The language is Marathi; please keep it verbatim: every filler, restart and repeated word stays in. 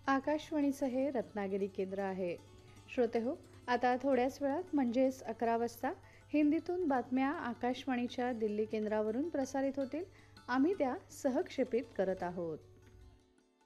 आकाशवाणीचं हे रत्नागिरी केंद्र आहे. श्रोते हो, आता थोड्याच वेळात म्हणजेच अकरा वाजता हिंदीतून बातम्या आकाशवाणीच्या दिल्ली केंद्रावरून प्रसारित होतील. आम्ही त्या सहक्षेपित करत आहोत.